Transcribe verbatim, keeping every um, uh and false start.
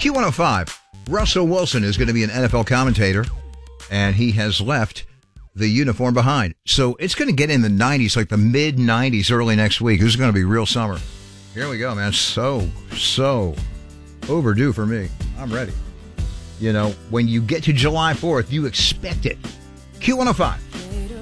Q one oh five. Russell Wilson is going to be an N F L commentator, and he has left the uniform behind. So it's going to get in the nineties, like the mid nineties early next week. This is going to be real summer. Here we go, man. So, so overdue for me. I'm ready. You know, when you get to July fourth, you expect it. Q one oh five.